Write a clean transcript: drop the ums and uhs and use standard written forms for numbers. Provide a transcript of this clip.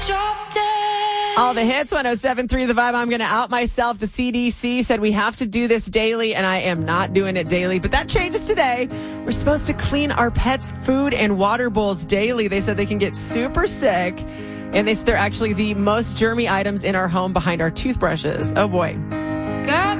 All the hits, 107.3 The Vibe. I'm going to out myself. The CDC said we have to do this daily, and I am not doing it daily. But that changes today. We're supposed to clean our pets' food and water bowls daily. They said they can get super sick, and they're actually the most germy items in our home behind our toothbrushes. Oh, boy. Got